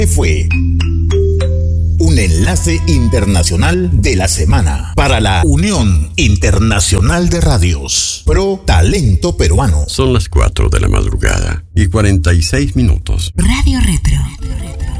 Fue un enlace internacional de la semana para la Unión Internacional de Radios Pro Talento Peruano. Son las 4 de la madrugada y 46 minutos. Radio Retro.